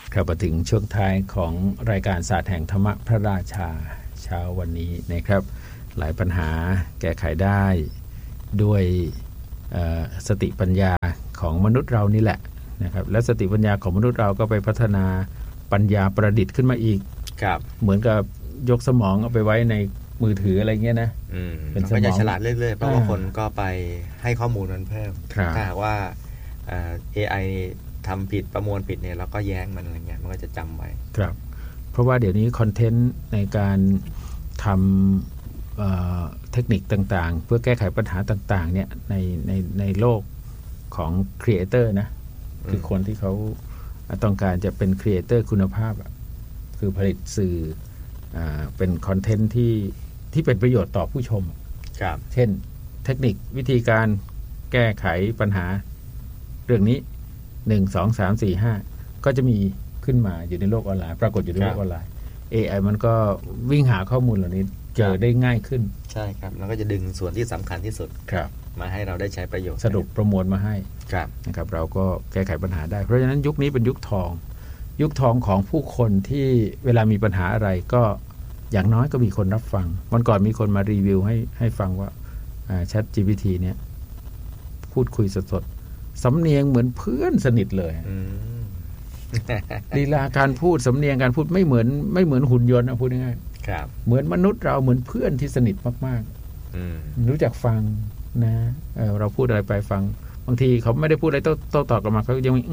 ครับมาถึงช่วงท้ายของรายการศาสตร์แห่งธรรมะพระราชาเช้าวันนี้นะครับหลายปัญหาแก้ไขได้ด้วยสติปัญญาของมนุษย์เรานี่แหละนะครับและสติปัญญาของมนุษย์เราก็ไปพัฒนาปัญญาประดิษฐ์ขึ้นมาอีกเหมือนกับยกสมองเอาไปไว้ในมือถืออะไรเงี้ยนะเป็นสมองก็จะฉลาดเรื่อยๆเพราะว่าคนก็ไปให้ข้อมูลมันเพิ่มถ้าหากว่าAI ทำผิดประมวลผิดเนี่ยเราก็แย้งมันอะไรเงี้ยมันก็จะจำไว้ครับเพราะว่าเดี๋ยวนี้คอนเทนต์ในการทำเทคนิคต่างๆเพื่อแก้ไขปัญหาต่างๆเนี่ยในโลกของครีเอเตอร์นะคือคนที่เขาต้องการจะเป็นครีเอเตอร์คุณภาพคือผลิตสื่อเป็นคอนเทนต์ที่เป็นประโยชน์ต่อผู้ชมเช่นเทคนิควิธีการแก้ไขปัญหาเรื่องนี้1 2 3 4 5ก็จะมีขึ้นมาอยู่ในโลกออนไลน์ปรากฏอยู่ในโลกออนไลน์ AI มันก็วิ่งหาข้อมูลเหล่านี้เจอได้ง่ายขึ้นใช่ครับแล้วก็จะดึงส่วนที่สำคัญที่สุดมาให้เราได้ใช้ประโยชน์สรุปประมวลมาให้นะครับเราก็แก้ไขปัญหาได้เพราะฉะนั้นยุคนี้เป็นยุคทองของผู้คนที่เวลามีปัญหาอะไรก็อย่างน้อยก็มีคนรับฟังวันก่อนมีคนมารีวิวให้ฟังว่า ChatGPT เนี่ยพูดคุยสดๆสำเนียงเหมือนเพื่อนสนิทเลยลีลาการพูดสำเนียงการพูดไม่เหมือนหุ่นยนต์นะพูดง่ายๆเหมือนมนุษย์เราเหมือนเพื่อนที่สนิทมากๆรู้จักฟังนะเราพูดอะไรไปฟังบางทีเขาไม่ได้พูดอะไรโต้ตอบกันมาเขายังมี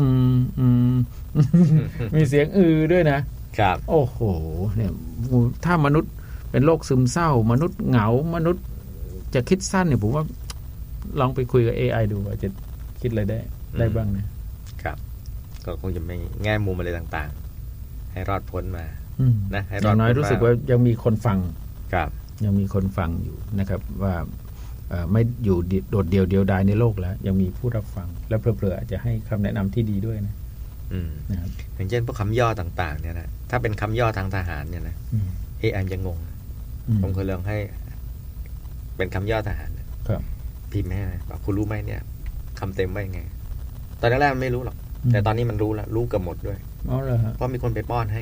มีเสียงด้วยนะครับโอ้โหเนี่ยถ้ามนุษย์เป็นโรคซึมเศร้ามนุษย์เหงามนุษย์จะคิดสั้นเนี่ยผมว่าลองไปคุยกับ AI ดูว่าจะคิดอะไรได้บ้างนะครับก็คงจะไม่แง่มุมอะไรต่างๆให้รอดพ้นมานะให้รอดพ้นอย่างน้อยรู้สึกว่ายังมีคนฟังครับยังมีคนฟังอยู่นะครับว่าไม่อยู่โดดเดี่ยวเดียวดายในโลกแล้วยังมีผู้รับฟังและเพลอๆอาจจะให้คำแนะนำที่ดีด้วยนะครับอย่างเช่นพวกคำย่อต่างๆเนี่ยนะถ้าเป็นคำย่อทางทหารเนี่ยนะ AI จะงงผมเคยลองให้เป็นคำย่อทหารพิมพ์ให้บอกคุณรู้ไหมเนี่ยคำเต็มว่ายังไงตอนแรกๆมันไม่รู้หรอกแต่ตอนนี้มันรู้แล้วรู้เกือบหมดด้วยเพราะมีคนไปป้อนให้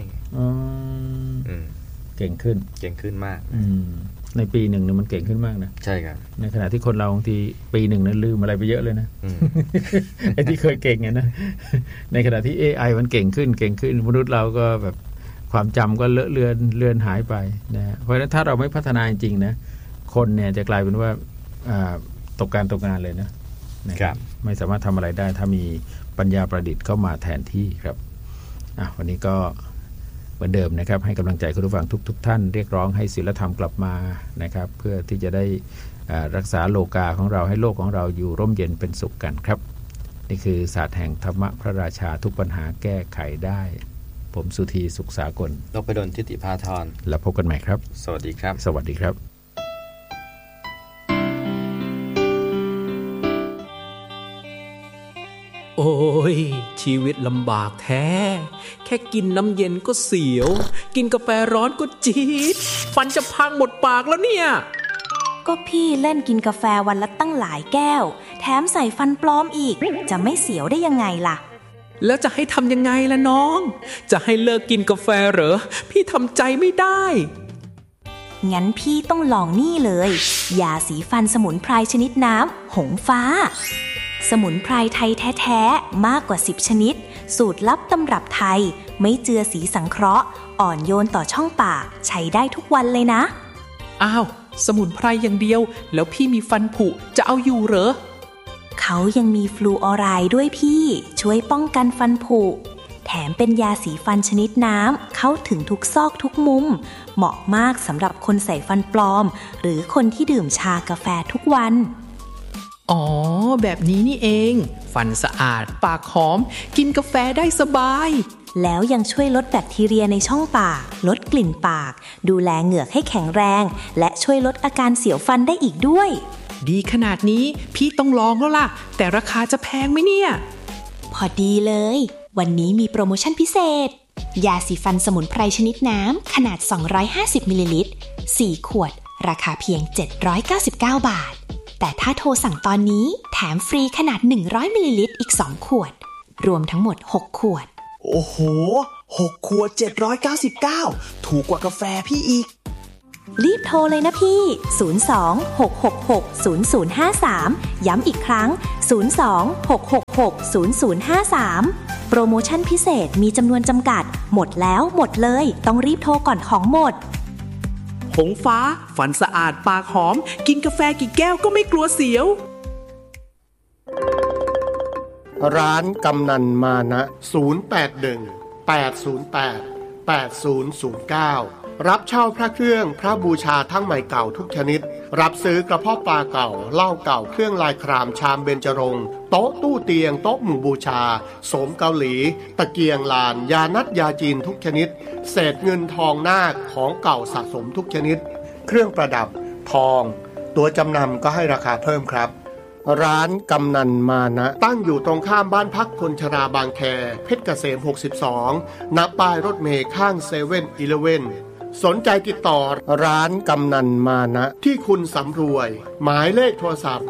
เก่งขึ้นมากในปีหนึ่งเนี่ยมันเก่งขึ้นมากนะใช่ครับในขณะที่คนเราบางทีปีหนึ่งนั้นลืมอะไรไปเยอะเลยนะไอ้ที่เคยเก่งไงนะในขณะที่ AI มันเก่งขึ้นมนุษย์เราก็แบบความจำก็เลอะเลือนหายไปนะเพราะฉะนั้นถ้าเราไม่พัฒนาจริงๆนะคนเนี่ยจะกลายเป็นว่าตกงานเลยนะครับไม่สามารถทำอะไรได้ถ้ามีปัญญาประดิษฐ์เข้ามาแทนที่ครับวันนี้ก็เหมือนเดิมนะครับให้กำลังใจคุณผู้ฟังทุกท่านเรียกร้องให้ศีลธรรมกลับมานะครับเพื่อที่จะได้รักษาโลกาของเราให้โลกของเราอยู่ร่มเย็นเป็นสุขกันครับนี่คือศาสตร์แห่งธรรมะพระราชาทุกปัญหาแก้ไขได้ผมสุธีสุขสากลนพดลทิติภาธรแล้วพบกันใหม่ครับสวัสดีครับสวัสดีครับโอ้ยชีวิตลำบากแท้แค่กินน้ำเย็นก็เสียวกินกาแฟร้อนก็จี๊ดฟันจะพังหมดปากแล้วเนี่ยก็พี่เล่นกินกาแฟวันละตั้งหลายแก้วแถมใส่ฟันปลอมอีกจะไม่เสียวได้ยังไงล่ะแล้วจะให้ทำยังไงล่ะน้องจะให้เลิกกินกาแฟเหรอพี่ทำใจไม่ได้งั้นพี่ต้องลองนี่เลยยาสีฟันสมุนไพรชนิดน้ำหงฟ้าสมุนไพรไทยแท้ๆมากกว่า10ชนิดสูตรลับตำรับไทยไม่เจือสีสังเคราะห์อ่อนโยนต่อช่องปากใช้ได้ทุกวันเลยนะอ้าวสมุนไพรอย่างเดียวแล้วพี่มีฟันผุจะเอาอยู่เหรอเขายังมีฟลูออไรด์ด้วยพี่ช่วยป้องกันฟันผุแถมเป็นยาสีฟันชนิดน้ำเข้าถึงทุกซอกทุกมุมเหมาะมากสำหรับคนใส่ฟันปลอมหรือคนที่ดื่มชากาแฟทุกวันอ๋อแบบนี้นี่เองฟันสะอาดปากหอมกินกาแฟได้สบายแล้วยังช่วยลดแบคทีเรียในช่องปากลดกลิ่นปากดูแลเหงือกให้แข็งแรงและช่วยลดอาการเสียวฟันได้อีกด้วยดีขนาดนี้พี่ต้องลองแล้วล่ะแต่ราคาจะแพงไหมเนี่ยพอดีเลยวันนี้มีโปรโมชั่นพิเศษยาสีฟันสมุนไพรชนิดน้ำขนาด250มิลลิลิตร4ขวดราคาเพียง799 บาทแต่ถ้าโทรสั่งตอนนี้แถมฟรีขนาด100มิลลิลิตรอีก2ขวดรวมทั้งหมด6ขวดโอ้โห 6 ขวด 799 ถูกกว่ากาแฟพี่อีกรีบโทรเลยนะพี่ 02-666-0053 ย้ำอีกครั้ง 02-666-0053 โปรโมชั่นพิเศษมีจำนวนจำกัดหมดแล้วหมดเลยต้องรีบโทรก่อนของหมดหงฟ้าฟันสะอาดปากหอมกินกาแฟกี่แก้วก็ไม่กลัวเสียวร้านกำนันมานะ081-808-8009รับเช่าพระเครื่องพระบูชาทั้งใหม่เก่าทุกชนิดรับซื้อกระเพาะปลาเก่าเหล้าเก่าเครื่องลายครามชามเบญจรงค์โต๊ะตู้เตียงโต๊ะหมู่บูชาโสมเกาหลีตะเกียงลานยานัดยาจีนทุกชนิดเศษเงินทองนาคของเก่าสะสมทุกชนิดเครื่องประดับทองตัวจำนำก็ให้ราคาเพิ่มครับร้านกำนันมานะตั้งอยู่ตรงข้ามบ้านพักคนชราบางแคเพชรเกษม62ณป้ายรถเมล์ข้าง7-Elevenสนใจติดต่อร้านกำนันมานะที่คุณสำรวยหมายเลขโทรศัพท์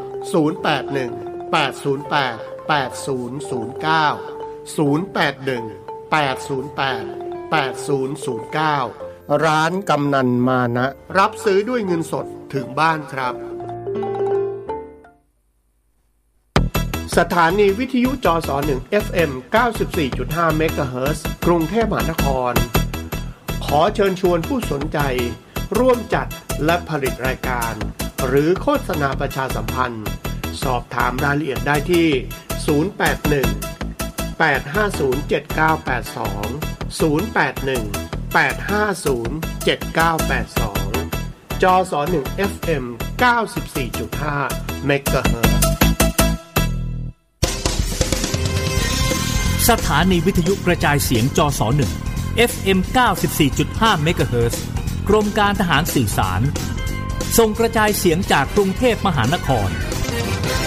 081-808-8009 ร้านกำนันมานะรับซื้อด้วยเงินสดถึงบ้านครับสถานีวิทยุจส1 FM 94.5 เมกะเฮิรตซ์กรุงเทพมหานครขอเชิญชวนผู้สนใจร่วมจัดและผลิตรายการหรือโฆษณาประชาสัมพันธ์สอบถามรายละเอียดได้ที่081 850 7982 081 850 7982จส1 FM 94.5 เมกะเฮิรตซ์สถานีวิทยุกระจายเสียงจส1 FM 94.5 เมกะเฮิรตซ์กรมการทหารสื่อสารส่งกระจายเสียงจากกรุงเทพมหานคร